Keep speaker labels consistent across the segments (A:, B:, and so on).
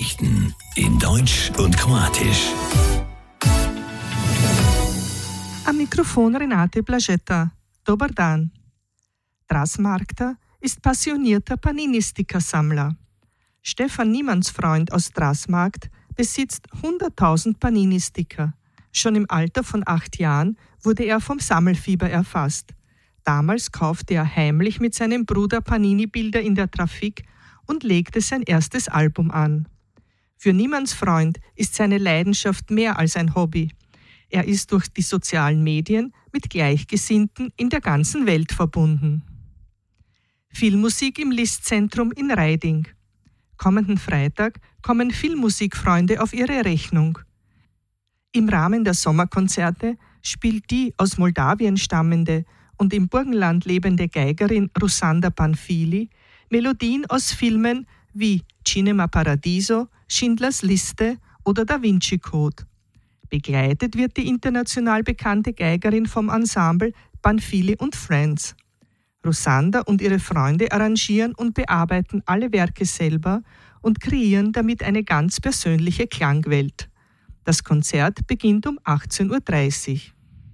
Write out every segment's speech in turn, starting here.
A: Nachrichten in Deutsch und Kroatisch.
B: Am Mikrofon Renate Blažeta. Dobar dan. Draž Markta ist passionierter Panini-Sticker-Sammler. Stefan Niemannsfreund aus Dražmarkt besitzt 100.000 Panini-Sticker. Schon im Alter von 8 Jahren wurde er vom Sammelfieber erfasst. Damals kaufte er heimlich mit seinem Bruder Panini-Bilder in der Trafik und legte sein erstes Album an. Für Niemannsfreund ist seine Leidenschaft mehr als ein Hobby. Er ist durch die sozialen Medien mit Gleichgesinnten in der ganzen Welt verbunden. Filmmusik im Listzentrum in Reiding. Kommenden Freitag kommen Filmmusikfreunde auf ihre Rechnung. Im Rahmen der Sommerkonzerte spielt die aus Moldawien stammende und im Burgenland lebende Geigerin Russanda Panfili Melodien aus Filmen wie Cinema Paradiso, Schindlers Liste oder Da Vinci Code. Begleitet wird die international bekannte Geigerin vom Ensemble Panfili und Friends. Russanda und ihre Freunde arrangieren und bearbeiten alle Werke selber und kreieren damit eine ganz persönliche Klangwelt. Das Konzert beginnt um 18.30 Uhr.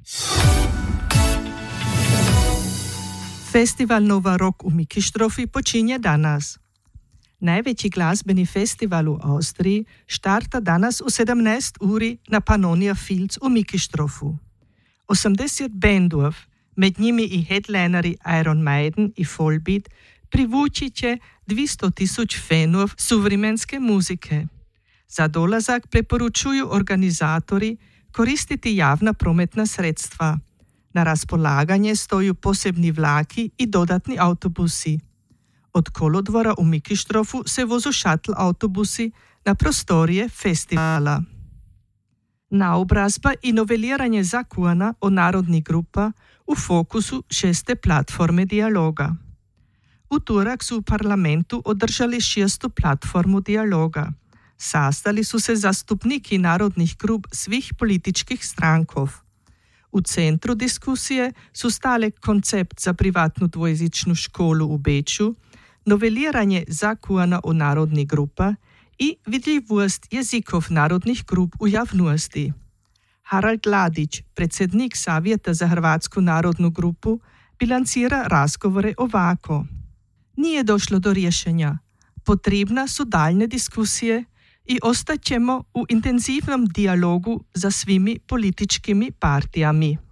B: Festival Nova Rock u Mikistrofi počinje danas. Najveći glazbeni festival u Austriji štarta danas u 17 uri na Pannonia Fields u Mikistrofu. 80 bendov, med njimi i headlineri Iron Maiden i Volbeat, privući će 200.000 fanov suvremenske muzike. Za dolazak preporučuju organizatori koristiti javna prometna sredstva. Na raspolaganje stoju posebni vlaki i dodatni autobusi. Od kolodvora u Mikistrofu se vozu šatl autobusi na prostorije festivala. Naobrazba i noveliranje zakona o narodnih grupa u fokusu 6. platforme dijaloga. U torak su u parlamentu održali 6. platformu dijaloga. Sastali su se zastupniki narodnih grup svih političkih strankov. U centru diskusije su stale koncept za privatnu dvojezičnu školu u Beču, noveliranje zakona o narodnih grupa i vidljivost jezikov narodnih grup u javnosti. Harald Ladić, predsednik Savjeta za Hrvatsku narodnu grupu, bilancira razgovore ovako. Nije došlo do rješenja. Potrebna su daljne diskusije i ostaćemo u intenzivnom dijalogu za svimi političkimi partijami.